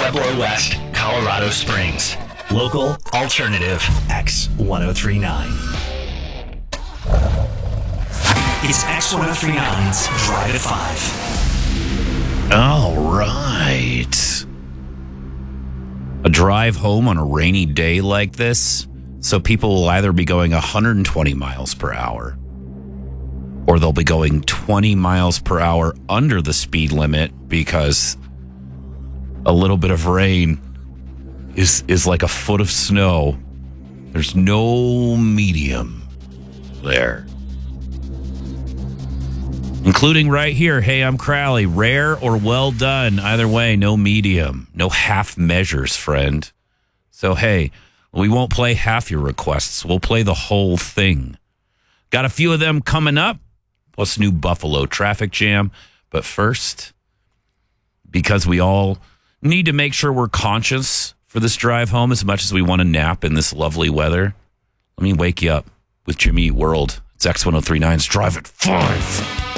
Pueblo West, Colorado Springs. Local alternative X1039. It's X1039's Drive at 5. All right. A drive home on a rainy day like this, so people will either be going 120 miles per hour or they'll be going 20 miles per hour under the speed limit because a little bit of rain is like a foot of snow. There's no medium there. Including right here, hey, I'm Crowley. Rare or well done. Either way, no medium. No half measures, friend. So, hey, we won't play half your requests. We'll play the whole thing. Got a few of them coming up, plus new Buffalo traffic jam. But first, because we all need to make sure we're conscious for this drive home as much as we want to nap in this lovely weather, let me wake you up with Jimmy Eat World. It's X1039's Drive at 5.